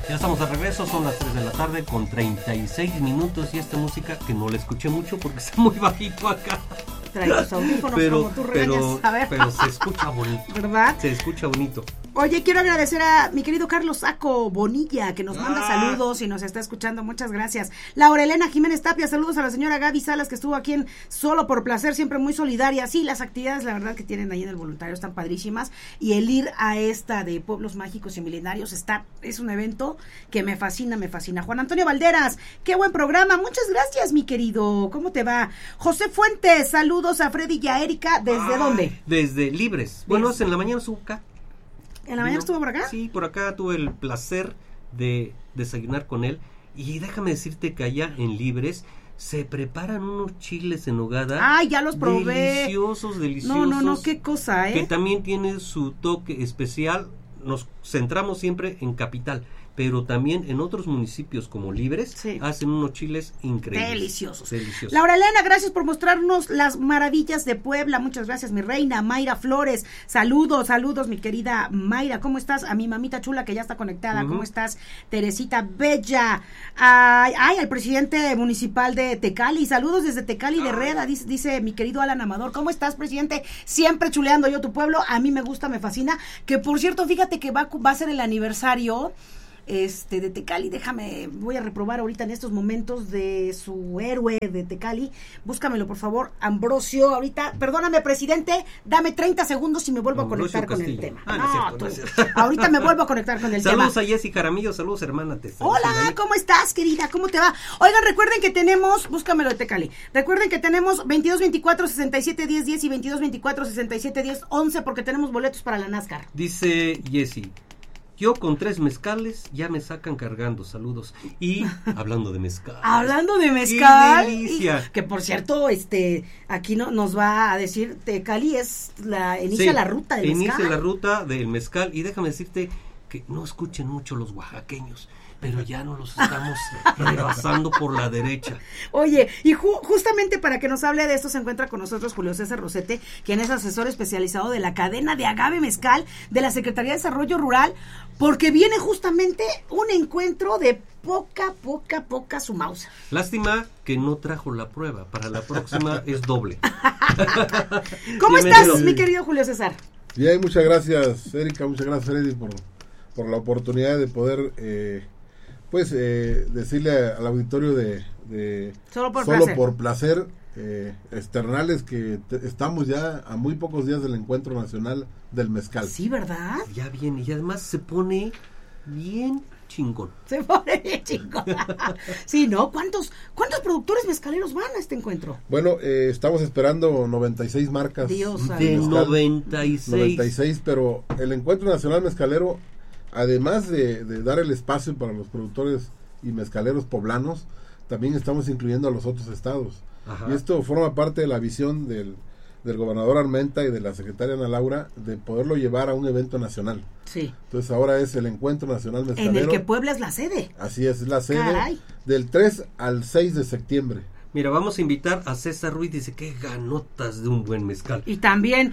Ya estamos de regreso, son las 3 de la tarde con 36 minutos y esta música que no la escuché mucho porque está muy bajito acá. Trae los audífonos como tú regañas. A ver. Pero se escucha bonito. ¿Verdad? Se escucha bonito. Oye, quiero agradecer a mi querido Carlos Saco Bonilla, que nos manda saludos y nos está escuchando. Muchas gracias. Laura Elena Jiménez Tapia, saludos a la señora Gaby Salas, que estuvo aquí en Solo por Placer, siempre muy solidaria. Sí, las actividades, la verdad, que tienen ahí en el voluntario están padrísimas. Y el ir a esta de Pueblos Mágicos y Milenarios es un evento que me fascina, me fascina. Juan Antonio Valderas, qué buen programa. Muchas gracias, mi querido. ¿Cómo te va? José Fuentes, saludos a Freddy y a Erika. ¿Desde dónde? Desde Libres. Bueno, en la mañana subo acá. ¿En la mañana estuvo por acá? Sí, por acá tuve el placer de desayunar con él. Y déjame decirte que allá en Libres se preparan unos chiles en nogada. ¡Ay, ya los probé! Deliciosos, deliciosos. No, qué cosa, ¿eh? Que también tiene su toque especial. Nos centramos siempre en Capital, pero también en otros municipios como Libres hacen unos chiles increíbles. Deliciosos. Deliciosos. Laura Elena, gracias por mostrarnos las maravillas de Puebla. Muchas gracias, mi reina. Mayra Flores, saludos, mi querida Mayra. ¿Cómo estás? A mi mamita chula que ya está conectada. ¿Cómo estás? Teresita Bella. Ay, al presidente municipal de Tecali. Saludos desde Tecali de Reda, dice mi querido Alan Amador. ¿Cómo estás, presidente? Siempre chuleando yo tu pueblo. A mí me gusta, me fascina. Que por cierto, fíjate que va a ser el aniversario de Tecali. Voy a reprobar ahorita en estos momentos de su héroe de Tecali. Búscamelo, por favor, Ambrosio. Ahorita, perdóname, presidente, dame 30 segundos y me vuelvo Ambrosio a conectar Castillo. con el tema. Ahorita me vuelvo a conectar con el tema. Saludos a Jessy Jaramillo, saludos, hermana. Hola, ¿cómo estás, querida? ¿Cómo te va? Oigan, recuerden que tenemos, búscamelo de Tecali. Recuerden que tenemos 22-24-67-10-10 y 22-24-67-10-11 porque tenemos boletos para la NASCAR. Dice Jessy: yo con 3 mezcales ya me sacan cargando, saludos. Y hablando de mezcal. Hablando de mezcal. ¡Qué delicia! Que por cierto, aquí nos va a decir, Tecali inicia la ruta del mezcal. Inicia la ruta del mezcal. Y déjame decirte que no escuchen mucho los oaxaqueños, pero ya no los estamos rebasando por la derecha. Oye, y justamente para que nos hable de esto se encuentra con nosotros Julio César Rosete, quien es asesor especializado de la cadena de agave mezcal de la Secretaría de Desarrollo Rural, porque viene justamente un encuentro de poca su mouse. Lástima que no trajo la prueba, para la próxima es doble. ¿Cómo estás, mi querido Julio César? Bien, muchas gracias, Erika, muchas gracias, Freddy, por la oportunidad de poder decirle al auditorio de Solo por placer, externales que estamos ya a muy pocos días del encuentro nacional del mezcal. Sí, ¿verdad? Ya viene, y además se pone bien chingón. Se pone bien chingón. Sí, ¿no? ¿Cuántos productores mezcaleros van a este encuentro? Bueno, estamos esperando 96 marcas. Dios de 96, pero el encuentro nacional mezcalero, además de dar el espacio para los productores y mezcaleros poblanos, también estamos incluyendo a los otros estados. Ajá. Y esto forma parte de la visión del gobernador Armenta y de la secretaria Ana Laura de poderlo llevar a un evento nacional. Sí. Entonces ahora es el Encuentro Nacional Mezcalero. En el que Puebla es la sede. Así es la sede. Caray. Del 3 al 6 de septiembre. Mira, vamos a invitar a César Ruiz, dice, qué ganotas de un buen mezcal. Y también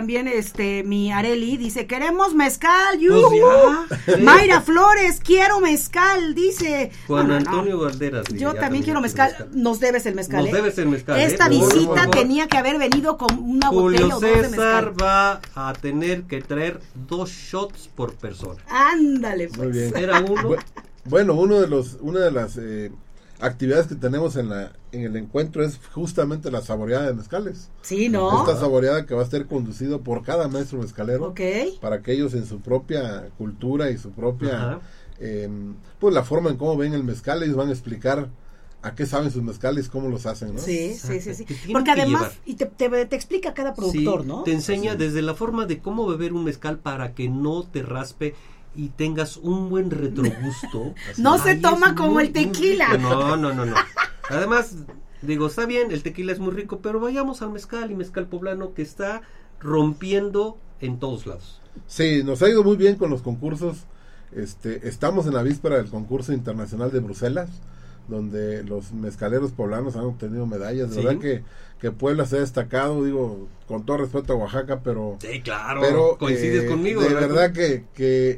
mi Areli dice, queremos mezcal, Pues Mayra Flores, quiero mezcal, dice. Juan Antonio Valderas. Yo también quiero mezcal. Nos debes el mezcal. Nos debes el mezcal. Esta visita tenía que haber venido con una botella o dos de mezcal. Julio César va a tener que traer 2 shots por persona. Ándale, pues. Muy bien. Era uno. Bueno, una de las actividades que tenemos en el encuentro es justamente la saboreada de mezcales. Sí, ¿no? Esta saboreada que va a estar conducido por cada maestro mezcalero, para que ellos en su propia cultura y su propia pues la forma en cómo ven el mezcal, ellos van a explicar a qué saben sus mezcales, cómo los hacen, ¿no? Sí. Porque además y te explica cada productor, ¿no? Te enseña desde la forma de cómo beber un mezcal para que no te raspe y tengas un buen retrogusto. No se toma como el tequila. No. Además, digo, está bien, el tequila es muy rico, pero vayamos al mezcal y mezcal poblano que está rompiendo en todos lados. Sí, nos ha ido muy bien con los concursos. Estamos en la víspera del concurso internacional de Bruselas, donde los mezcaleros poblanos han obtenido medallas. De verdad que Puebla se ha destacado, digo, con todo respeto a Oaxaca, pero... Sí, claro, coincides conmigo. De verdad que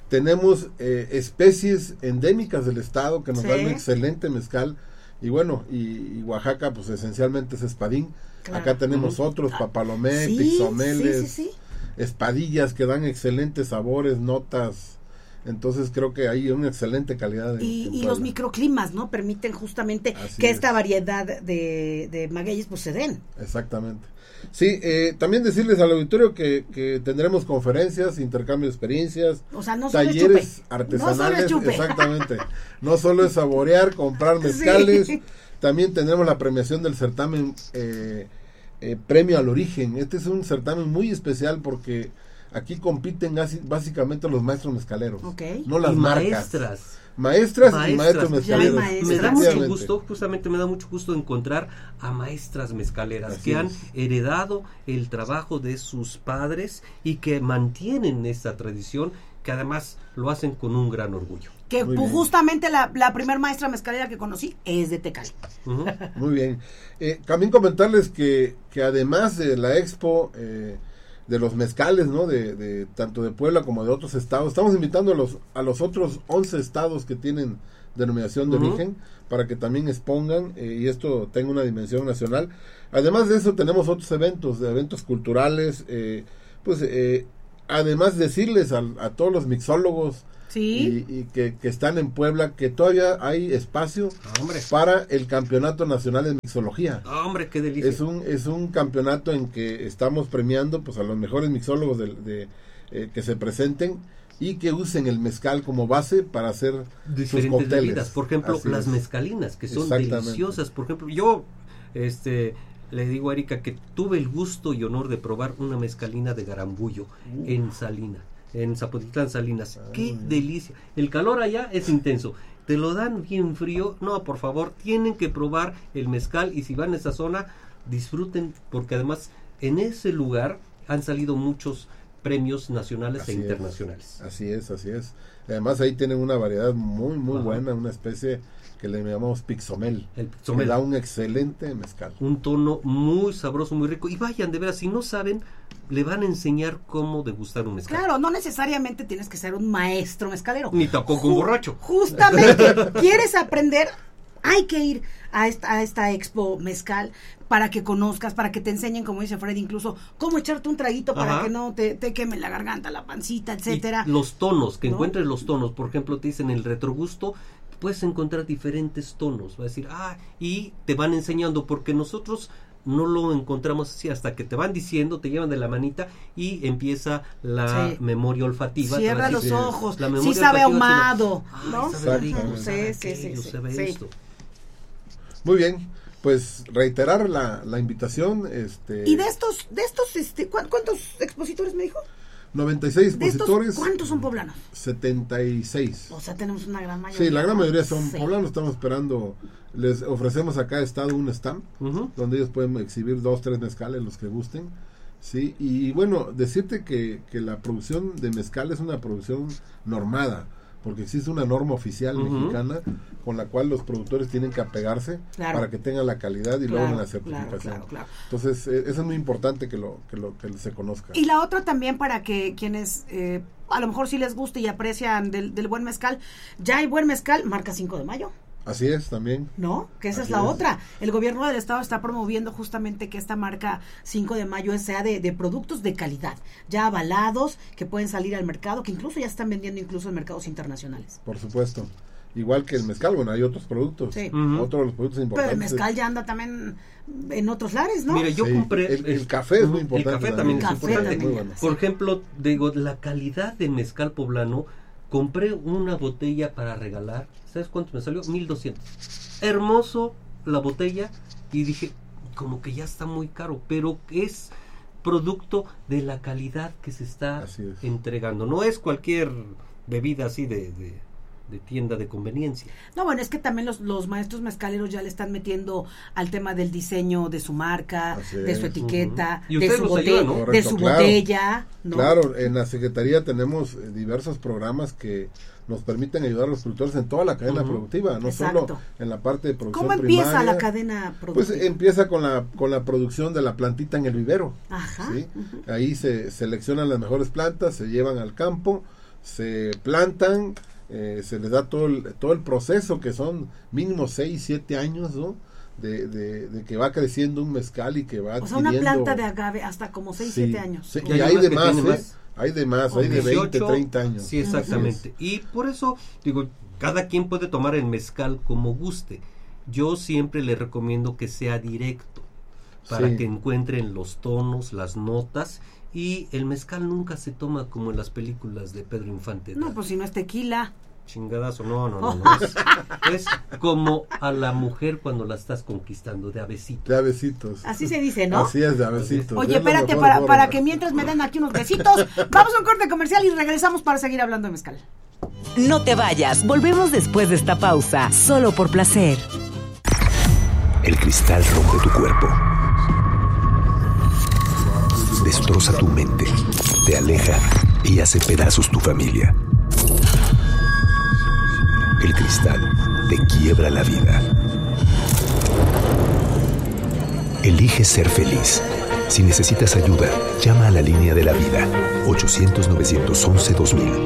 tenemos especies endémicas del estado que nos dan un excelente mezcal, y bueno, y Oaxaca pues esencialmente es espadín. Claro. Acá tenemos otros, papalomé, pixomeles, espadillas que dan excelentes sabores, notas. Entonces creo que hay una excelente calidad y los microclimas, ¿no? Permiten justamente que esta variedad de magueyes pues se den. Exactamente. Sí, también decirles al auditorio que tendremos conferencias, intercambio de experiencias, o sea, no talleres artesanales, no exactamente. No solo es saborear, comprar mezcales, también tenemos la premiación del certamen Premio al Origen. Este es un certamen muy especial porque aquí compiten básicamente los maestros mezcaleros, no las marcas. Maestras y maestros mezcaleros. Me da mucho gusto, justamente me da mucho gusto encontrar a maestras mezcaleras que han heredado el trabajo de sus padres y que mantienen esta tradición, que además lo hacen con un gran orgullo. Que justamente la primer maestra mezcalera que conocí es de Tecali. Muy bien. También comentarles que además de la expo de los mezcales, ¿no? De tanto de Puebla como de otros estados, estamos invitando a los otros 11 estados que tienen denominación de origen para que también expongan y esto tenga una dimensión nacional. Además de eso tenemos otros eventos culturales, además decirles a todos los mixólogos y que están en Puebla que todavía hay espacio para el Campeonato Nacional de Mixología. ¡Hombre, qué delicia! Es un campeonato en que estamos premiando pues a los mejores mixólogos que se presenten y que usen el mezcal como base para hacer sus cócteles. Bebidas. Por ejemplo, las mezcalinas, que son deliciosas. Por ejemplo, yo le digo a Erika que tuve el gusto y honor de probar una mezcalina de Garambullo en Zapotitlán, Salinas. ¡Qué delicia! El calor allá es intenso. Te lo dan bien frío. No, por favor, tienen que probar el mezcal y si van a esa zona, disfruten, porque además en ese lugar han salido muchos premios nacionales e internacionales. Así es. Además ahí tienen una variedad muy buena, una especie que le llamamos pixomel. El pixomel. Que da un excelente mezcal. Un tono muy sabroso, muy rico. Y vayan, de veras, si no saben, le van a enseñar cómo degustar un mezcal. Claro, no necesariamente tienes que ser un maestro mezcalero. Ni tampoco un borracho. Justamente, ¿quieres aprender? Hay que ir a esta expo mezcal para que conozcas, para que te enseñen, como dice Freddy, incluso cómo echarte un traguito para que no te queme la garganta, la pancita, etcétera. Y los tonos, que encuentres los tonos. Por ejemplo, te dicen el retrogusto, puedes encontrar diferentes tonos. Va a decir, y te van enseñando, porque nosotros no lo encontramos así hasta que te van diciendo, te llevan de la manita y empieza la memoria olfativa. Cierra los ojos, sí sabe ahumado, ¿no? Sabe rico, sí. Esto. Muy bien, pues reiterar la invitación. Y de estos ¿cuántos expositores me dijo? 96 expositores. ¿Cuántos son poblanos? 76. O sea, tenemos una gran mayoría. Sí, la gran mayoría son poblanos. Estamos esperando, les ofrecemos a cada estado un stand donde ellos pueden exhibir 2-3 mezcales, los que gusten. Sí, y bueno, decirte que la producción de mezcal es una producción normada, porque existe una norma oficial mexicana con la cual los productores tienen que apegarse para que tengan la calidad y logren la certificación. Claro. Entonces, eso es muy importante que se conozca. Y la otra también para que quienes a lo mejor sí les guste y aprecian del buen mezcal, ya hay buen mezcal, marca 5 de Mayo. Así es, también. ¿No? Que esa es la otra. El gobierno del estado está promoviendo justamente que esta marca 5 de Mayo sea de productos de calidad, ya avalados, que pueden salir al mercado, que incluso ya están vendiendo incluso en mercados internacionales. Por supuesto. Igual que el mezcal, bueno, hay otros productos. Sí. Otros de los productos importantes. Pero el mezcal ya anda también en otros lares, ¿no? Mira, yo compré... El café es muy importante. El café también es importante. Bueno. Por ejemplo, digo, la calidad del mezcal poblano. Compré una botella para regalar. ¿Sabes cuánto me salió? 1,200. Hermoso la botella. Y dije, como que ya está muy caro. Pero es producto de la calidad que se está entregando. No es cualquier bebida así de tienda de conveniencia. No, bueno, es que también los maestros mezcaleros ya le están metiendo al tema del diseño de su marca, de su etiqueta, de su botella, ¿no? De su botella, ¿no? Claro, en la Secretaría tenemos diversos programas que nos permiten ayudar a los productores en toda la cadena productiva, no solo en la parte de producción primaria. ¿Cómo empieza la cadena productiva? Pues empieza con la producción de la plantita en el vivero. Ajá. ¿Sí? Ahí se seleccionan las mejores plantas, se llevan al campo, se plantan, se les da todo el proceso, que son mínimo 6, 7 años, ¿no? De que va creciendo un mezcal y que va adquiriendo... O sea, una planta de agave hasta como 6, 7 años. Sí, y hay de más, hay de más, hay de 20, 30 años. Sí, exactamente. Y por eso, digo, cada quien puede tomar el mezcal como guste. Yo siempre le recomiendo que sea directo, para que encuentren los tonos, las notas, y el mezcal nunca se toma como en las películas de Pedro Infante. No, pues si no es tequila. Chingadazo, no. Es como a la mujer cuando la estás conquistando, de a besitos. De a besitos. Así se dice, ¿no? Así es, de a besitos. Oye, espérate, para que mientras me den aquí unos besitos, vamos a un corte comercial y regresamos para seguir hablando de mezcal. No te vayas, volvemos después de esta pausa, solo por placer. El cristal rompe tu cuerpo, destroza tu mente, te aleja y hace pedazos tu familia. El cristal te quiebra la vida. Elige ser feliz. Si necesitas ayuda, llama a la línea de la vida, 800-911-2000.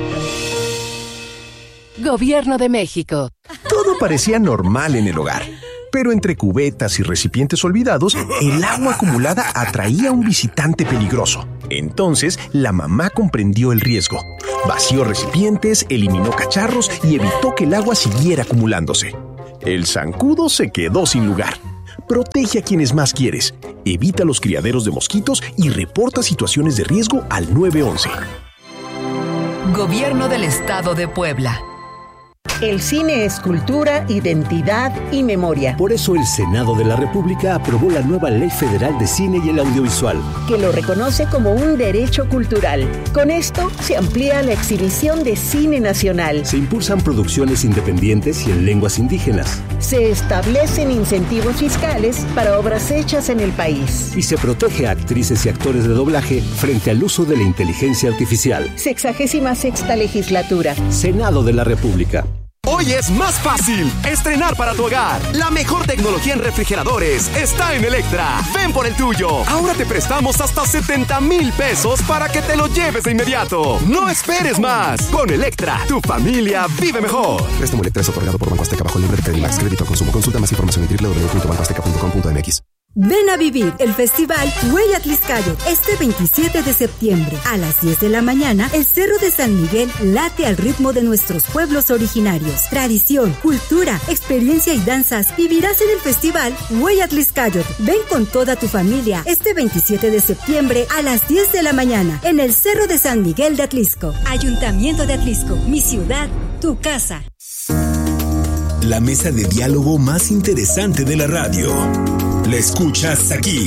Gobierno de México. Todo parecía normal en el hogar, pero entre cubetas y recipientes olvidados, el agua acumulada atraía a un visitante peligroso. Entonces, la mamá comprendió el riesgo. Vació recipientes, eliminó cacharros y evitó que el agua siguiera acumulándose. El zancudo se quedó sin lugar. Protege a quienes más quieres, evita los criaderos de mosquitos y reporta situaciones de riesgo al 911. Gobierno del Estado de Puebla. El cine es cultura, identidad y memoria. Por eso el Senado de la República aprobó la nueva Ley Federal de Cine y el Audiovisual, que lo reconoce como un derecho cultural. Con esto se amplía la exhibición de cine nacional. Se impulsan producciones independientes y en lenguas indígenas. Se establecen incentivos fiscales para obras hechas en el país. Y se protege a actrices y actores de doblaje frente al uso de la inteligencia artificial. 66ª legislatura. Senado de la República. Hoy es más fácil estrenar para tu hogar. La mejor tecnología en refrigeradores está en Electra. Ven por el tuyo. Ahora te prestamos hasta 70,000 pesos para que te lo lleves de inmediato. No esperes más. Con Electra, tu familia vive mejor. Préstamo Electra es otorgado por Banco Azteca bajo el nombre de Credimax. Crédito al consumo. Consulta más información en www.bancoazteca.com.mx. Ven a vivir el festival Huella Atlixcáyotl este 27 de septiembre. A las 10 de la mañana, el Cerro de San Miguel late al ritmo de nuestros pueblos originarios. Tradición, cultura, experiencia y danzas vivirás en el festival Huella Atlixcáyotl. Ven con toda tu familia este 27 de septiembre a las 10 de la mañana en el Cerro de San Miguel de Atlixco. Ayuntamiento de Atlixco, mi ciudad, tu casa. La mesa de diálogo más interesante de la radio. La escuchas aquí.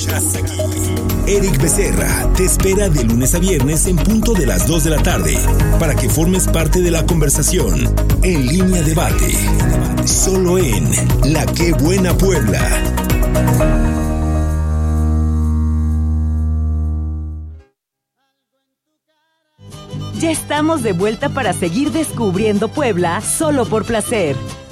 Eric Becerra te espera de lunes a viernes en punto de las 2 de la tarde para que formes parte de la conversación. En Línea Debate. Solo en La Qué Buena Puebla. Ya estamos de vuelta para seguir descubriendo Puebla solo por placer.